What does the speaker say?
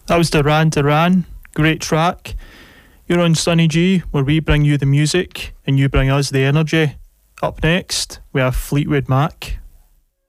That was Duran, great track. You're on Sunny G, where we bring you the music and you bring us the energy. Up next, we have Fleetwood Mac.